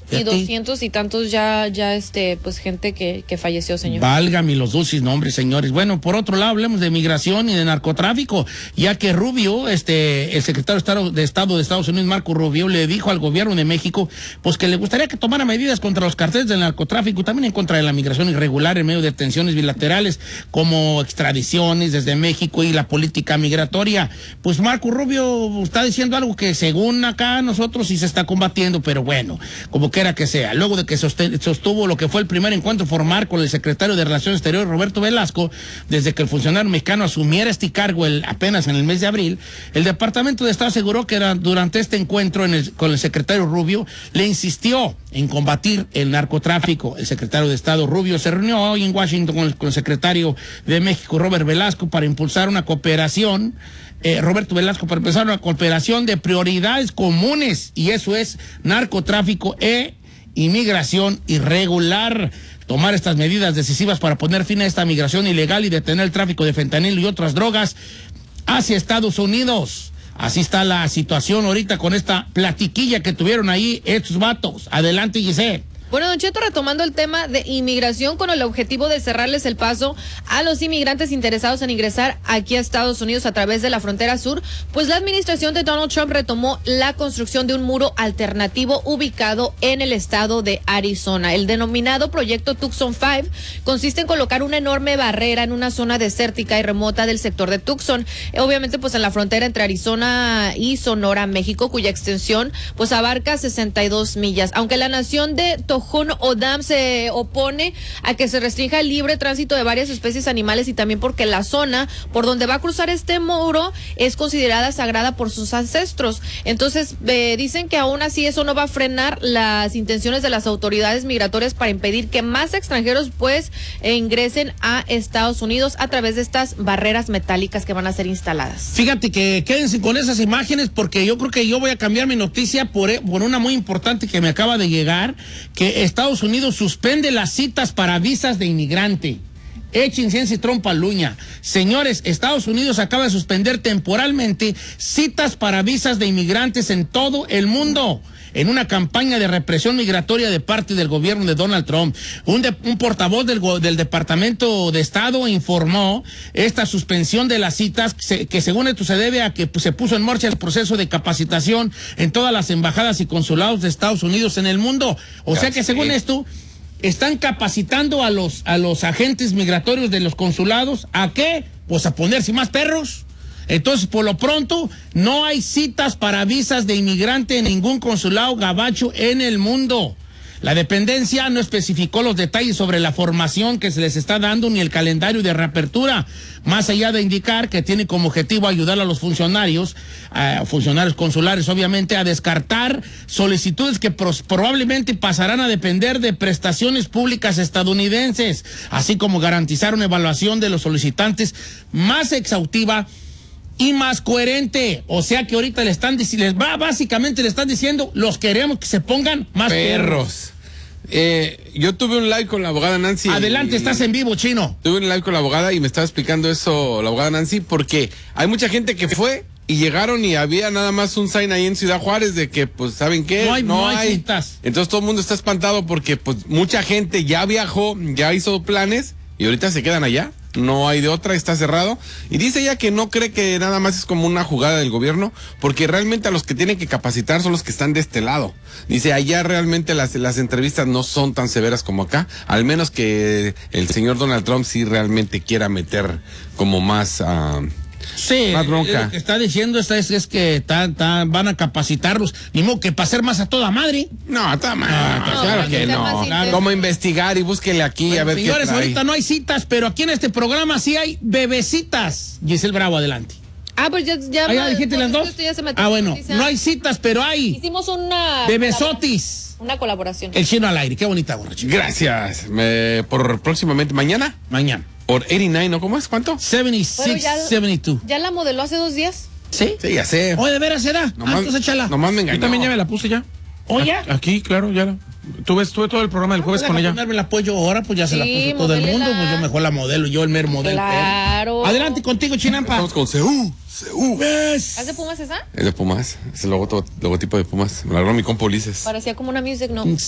Y 200 y tantos ya pues gente que falleció, señor. Válgame los dulces nombres, señores. Bueno, por otro lado, hablemos de migración y de narcotráfico, ya que Rubio, el secretario de Estado de Estados Unidos, Marco Rubio, le dijo al gobierno de México, pues que le gustaría que tomara medidas contra los carteles del narcotráfico, también en contra de la migración irregular en medio de tensiones bilaterales, como extradiciones desde México y la política migratoria. Pues Marco Rubio está diciendo algo que según acá nosotros sí se está combatiendo, pero bueno, como quiera que sea. Luego de que sostuvo lo que fue el primer encuentro formal con el secretario de Relaciones Exteriores, Roberto Velasco, desde que el funcionario mexicano asumiera este cargo apenas en el mes de abril, el Departamento de Estado aseguró que durante este encuentro con el secretario Rubio le insistió en combatir el narcotráfico. El secretario de Estado Rubio se reunió hoy en Washington con el secretario de México, Robert Velasco, para impulsar una cooperación. Roberto Velasco, para empezar una cooperación de prioridades comunes, y eso es narcotráfico e inmigración irregular. Tomar estas medidas decisivas para poner fin a esta migración ilegal y detener el tráfico de fentanilo y otras drogas hacia Estados Unidos. Así está la situación ahorita con esta platiquilla que tuvieron ahí estos vatos. Adelante, Giselle. Bueno, Don Cheto, retomando el tema de inmigración con el objetivo de cerrarles el paso a los inmigrantes interesados en ingresar aquí a Estados Unidos a través de la frontera sur, pues la administración de Donald Trump retomó la construcción de un muro alternativo ubicado en el estado de Arizona. El denominado proyecto Tucson 5 consiste en colocar una enorme barrera en una zona desértica y remota del sector de Tucson, obviamente pues en la frontera entre Arizona y Sonora, México, cuya extensión pues abarca 62 millas. Aunque la nación de Tohono O'odham se opone a que se restrinja el libre tránsito de varias especies animales y también porque la zona por donde va a cruzar este muro es considerada sagrada por sus ancestros. Entonces dicen que aún así eso no va a frenar las intenciones de las autoridades migratorias para impedir que más extranjeros pues ingresen a Estados Unidos a través de estas barreras metálicas que van a ser instaladas. Fíjate que quédense con esas imágenes porque yo creo que yo voy a cambiar mi noticia por una muy importante que me acaba de llegar, que Estados Unidos suspende las citas para visas de inmigrante. Échense en trompa luña. Señores, Estados Unidos acaba de suspender temporalmente citas para visas de inmigrantes en todo el mundo, en una campaña de represión migratoria de parte del gobierno de Donald Trump. Un portavoz del Departamento de Estado informó esta suspensión de las citas que según esto se debe a que se puso en marcha el proceso de capacitación en todas las embajadas y consulados de Estados Unidos en el mundo. O sea que según esto están capacitando a los agentes migratorios de los consulados. ¿A qué? Pues a ponerse más perros. Entonces, por lo pronto, no hay citas para visas de inmigrante en ningún consulado gabacho en el mundo. La dependencia no especificó los detalles sobre la formación que se les está dando ni el calendario de reapertura, más allá de indicar que tiene como objetivo ayudar a los funcionarios consulares, obviamente, a descartar solicitudes que probablemente pasarán a depender de prestaciones públicas estadounidenses, así como garantizar una evaluación de los solicitantes más exhaustiva y más coherente. O sea que ahorita básicamente le están diciendo, los queremos que se pongan más perros. Yo tuve un live con la abogada Nancy. Adelante, estás en vivo, Chino. Tuve un live con la abogada y me estaba explicando eso la abogada Nancy, porque hay mucha gente que fue y llegaron y había nada más un sign ahí en Ciudad Juárez de que, pues, ¿saben qué? No hay citas. Entonces todo el mundo está espantado porque, pues, mucha gente ya viajó, ya hizo planes y ahorita se quedan allá. No hay de otra, está cerrado. Y dice ella que no cree que nada más es como una jugada del gobierno, porque realmente a los que tienen que capacitar son los que están de este lado. Dice, allá realmente las entrevistas no son tan severas como acá, al menos que el señor Donald Trump sí realmente quiera meter como más... Sí, más bronca. Lo que está diciendo es que van a capacitarlos, ni modo que para ser más a toda madre. No, a toda madre. Claro que no. Como investigar y búsquele aquí a ver qué trae. Señores, ahorita no hay citas, pero aquí en este programa sí hay bebecitas. Giselle Bravo, adelante. Pues ya dijiste las dos. Bueno, no hay citas, pero hay. Hicimos una bebesotis. Una colaboración. El Chino al aire, qué bonita borracha. Gracias. Por próximamente mañana. Por 89, ¿no? ¿Cómo es? ¿Cuánto? 76, 72. ¿Ya la modeló hace 2 días? ¿Sí? Sí, ya sé. Oye, ¿de veras será? Entonces échala. Nomás me engañó. Yo también ya me la puse ya. ¿Oye? Aquí, claro, ya. Tuve todo el programa del jueves con ella. Ponerme el apoyo ahora, pues ya se la puso todo el mundo, pues yo mejor la modelo, yo el mero modelo. Claro. Adelante contigo, Chinampa. Estamos con CU. ¿Es de Pumas esa? Es de Pumas. Es el logotipo de Pumas. Me lo agarró mi compa Ulises. Parecía como una music, ¿no?